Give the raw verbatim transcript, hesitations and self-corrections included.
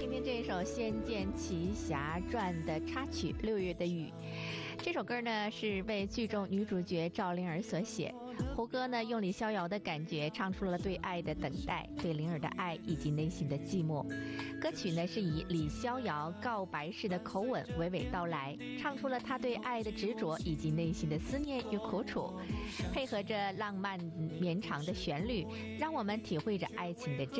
听听这首《仙剑奇侠传》的插曲《六月的雨》。这首歌呢是为剧中女主角赵灵儿所写，胡歌呢用李逍遥的感觉唱出了对爱的等待，对灵儿的爱以及内心的寂寞。歌曲呢是以李逍遥告白式的口吻娓娓道来，唱出了他对爱的执着以及内心的思念与苦楚，配合着浪漫绵长的旋律，让我们体会着爱情的真